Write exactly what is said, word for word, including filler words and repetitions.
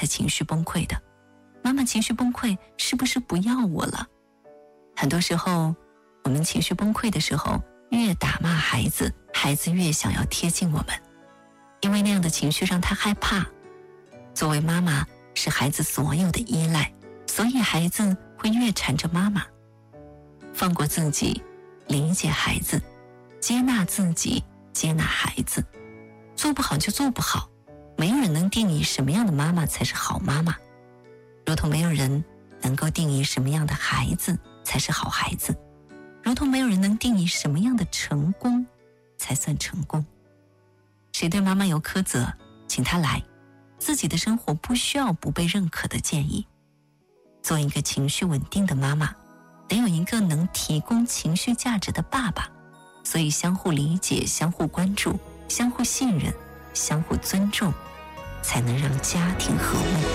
才情绪崩溃的。妈妈情绪崩溃是不是不要我了？很多时候我们情绪崩溃的时候，越打骂孩子，孩子越想要贴近我们，因为那样的情绪让他害怕。作为妈妈是孩子所有的依赖，所以孩子会越缠着妈妈。放过自己，理解孩子，接纳自己，接纳孩子。做不好就做不好，没有人能定义什么样的妈妈才是好妈妈，如同没有人能够定义什么样的孩子才是好孩子，如同没有人能定义什么样的成功才算成功。谁对妈妈有苛责，请她来，自己的生活不需要不被认可的建议。做一个情绪稳定的妈妈，得有一个能提供情绪价值的爸爸，所以相互理解，相互关注，相互信任，相互尊重，才能让家庭和睦。